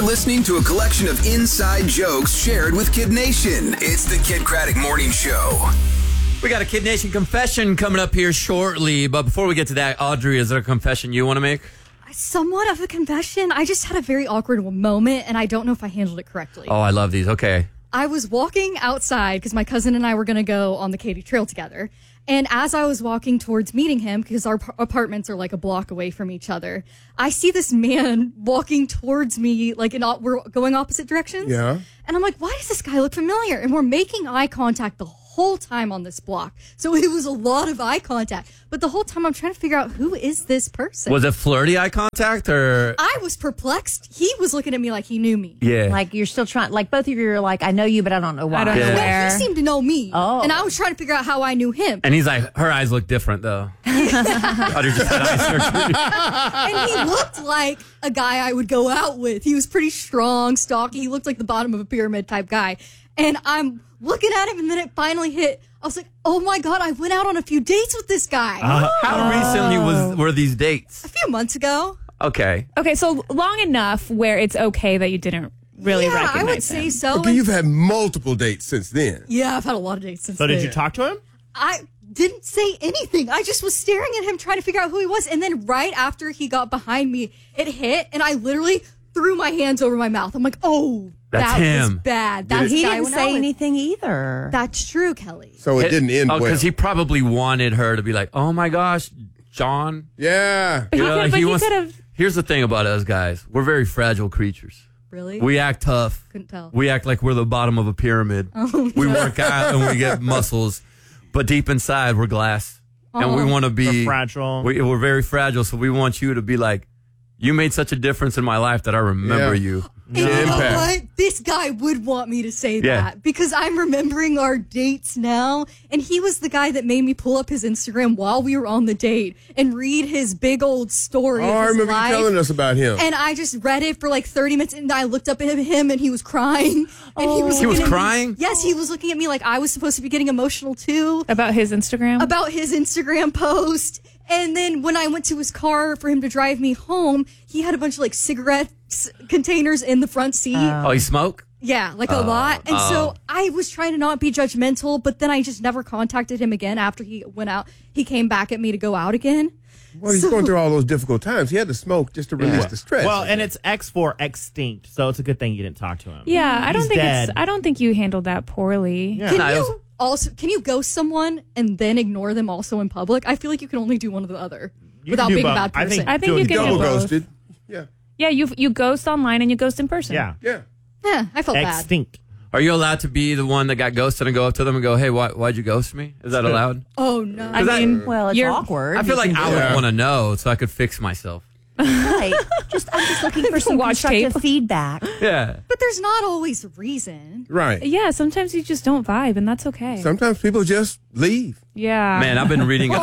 listening to a collection of inside jokes shared with Kid Nation. It's the Kid Craddock Morning Show. We got a Kid Nation confession coming up here shortly. But before we get to that, Audrey, is there a confession you want to make? Somewhat of a confession. I just had a very awkward moment, and I don't know if I handled it correctly. Oh, I love these. Okay. I was walking outside because my cousin and I were going to go on the Katy Trail together. And as I was walking towards meeting him, because our apartments are like a block away from each other, I see this man walking towards me, like we're going opposite directions. Yeah. And I'm like, why does this guy look familiar? And we're making eye contact the whole time on this block. So it was a lot of eye contact. But the whole time I'm trying to figure out, who is this person? Was it flirty eye contact or? I was perplexed. He was looking at me like he knew me. Yeah. Like you're still trying, like both of you are like, I know you, but I don't know why. I don't know Yeah. where. He seemed to know me. Oh. And I was trying to figure out how I knew him. And he's like, her eyes look different, though. Audrey just had eye surgery. And he looked like a guy I would go out with. He was pretty strong, stocky. He looked like the bottom of a pyramid type guy. And I'm looking at him, and then it finally hit. I was like, oh my God, I went out on a few dates with this guy. How recently were these dates? A few months ago. Okay. Okay, so long enough where it's okay that you didn't really Yeah, recognize I would him. say so. Okay, you've had multiple dates since then. Yeah, I've had a lot of dates since So did then. you talk to him? I didn't say anything. I just was staring at him trying to figure out who he was. And then right after he got behind me, it hit, and I literally threw my hands over my mouth. I'm like, oh, That's that was him. bad. That's He the guy I didn't went out say with. anything either. That's true, Kelly. So it didn't end well. because he probably wanted her to be like, oh my gosh, John. Yeah. But he could- but he wants- could have. Here's the thing about us guys. We're very fragile creatures. Really? We act tough. Couldn't tell. We act like we're the bottom of a pyramid. We work out and we get muscles. But deep inside, we're glass. And we want to be We're fragile. We're very fragile. So we want you to be like, you made such a difference in my life that I remember Yeah. you. And you know Impact. what? This guy would want me to say Yeah. that because I'm remembering our dates now. And he was the guy that made me pull up his Instagram while we were on the date and read his big old story. Oh, of I his remember life. you telling us about him. And I just read it for like 30 minutes, and I looked up at him, and he was crying. And he was He was looking at me- crying? Yes, he was looking at me like I was supposed to be getting emotional too About his Instagram? about his Instagram post. And then when I went to his car for him to drive me home, he had a bunch of like cigarette containers in the front seat. Oh, you smoke? Yeah, like a lot. And so I was trying to not be judgmental, but then I just never contacted him again after he went out. He came back at me to go out again. Well, he's going through all those difficult times. He had to smoke just to release the stress. Well, and it's X for extinct, so it's a good thing you didn't talk to him. yeah, I don't He's think dead. I don't think you handled that poorly. Yeah. Can No, it you also ghost someone and then ignore them also in public? I feel like you can only do one or the other You without can do being a both. bad I person. I think you can double do both. ghosted. Yeah. Yeah, you ghost online and you ghost in person. Yeah. Yeah. Yeah, I felt bad. Extinct. Are you allowed to be the one that got ghosted and go up to them and go, hey, why'd you ghost me? Is that allowed? Oh no. I mean, Well, it's you're- awkward. I feel like I would Yeah. want to know so I could fix myself. Right. I'm just looking for some Watch constructive tape. feedback. Yeah. But there's not always a reason. Right. Yeah, sometimes you just don't vibe, and that's okay. Sometimes people just leave. Yeah. Man, I've been reading.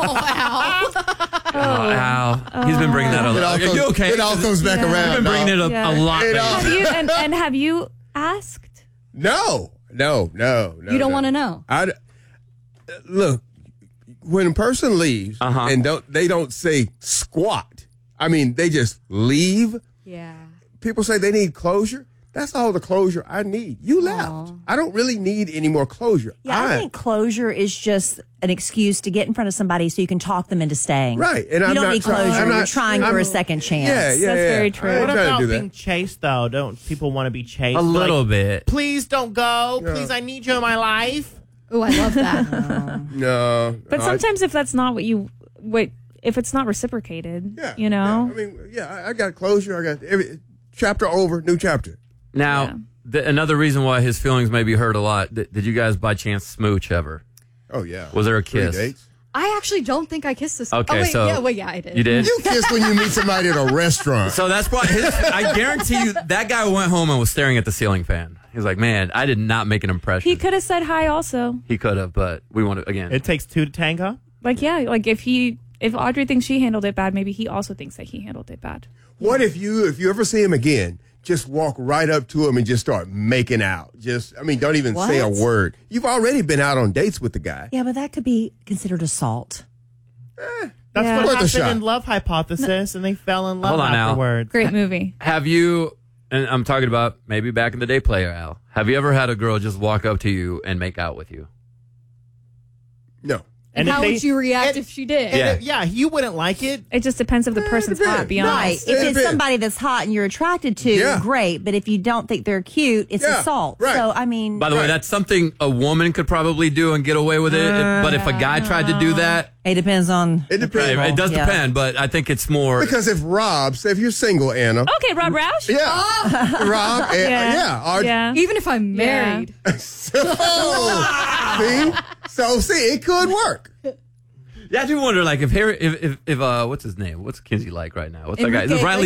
Al. He's been bringing that up. Are you okay? It all comes back Yeah. around. I've been bringing it up Yeah. a lot. It lately. all- Have you and have you asked? No. You don't want to know. Look, when a person leaves and they don't say squat. I mean, they just leave. Yeah. People say they need closure. That's all the closure I need. You left. I don't really need any more closure. Yeah, I think closure is just an excuse to get in front of somebody so you can talk them into staying. Right. And you I'm don't not need trying- closure. I'm You're not- trying for a second chance. Yeah, yeah, That's very true. I ain't What trying about to do being that. chased, though? Don't people want to be chased? A little bit. Please don't go. Please, I need you in my life. Oh, I love that. No. But sometimes if that's not if it's not reciprocated, you know. Yeah, I mean, I got closure. I got every chapter over, new chapter. Now, another reason why his feelings may be hurt a lot. Did you guys by chance smooch ever? Oh yeah. Was there a 3 kiss? dates. I actually don't think I kissed this. Okay, oh, wait, so yeah, I did. You did? You kiss when you meet somebody at a restaurant. So that's why I guarantee you that guy went home and was staring at the ceiling fan. He was like, man, I did not make an impression. He could have said hi also. He could have, but we want to, again. It takes 2 to tango. Like, yeah, like if Audrey thinks she handled it bad, maybe he also thinks that he handled it bad. What if you ever see him again, just walk right up to him and just start making out? Don't even say a word. You've already been out on dates with the guy. Yeah, but that could be considered assault. That's Yeah. what Worth a happened shot. in Love Hypothesis, and they fell in love Hold on now. afterwards. Great movie. Have you And I'm talking about maybe back in the day, player Al. Have you ever had a girl just walk up to you and make out with you? No. And how would you react if she did? Yeah. You wouldn't like it. It just depends if the person's hot, be honest. Right. If it's somebody that's hot and you're attracted to, great. But if you don't think they're cute, it's assault. Right. So, I mean. By the way, that's something a woman could probably do and get away with it. But if a guy tried to do that. It depends on. It depends. It does depend, but I think it's more. Because if Rob, say if you're single, Anna. Okay, Rob Roush? Yeah. Rob, Yeah. Even if I'm married. See? So, it could work. Yeah, I do wonder, like, if what's his name? What's Kinsey like right now? What's that guy? Is it Riley